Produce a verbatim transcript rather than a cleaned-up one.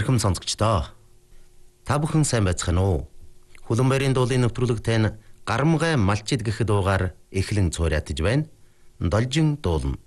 эрхэм сонсогчдоо. Та бүхэн сайн байцгаана уу? Хүлэнбайрын дуулын нэвтрүүлэгтэй Гарамгай малчид гэх дуугаар эхлэн цуурайтаж байна. Должин дуулна.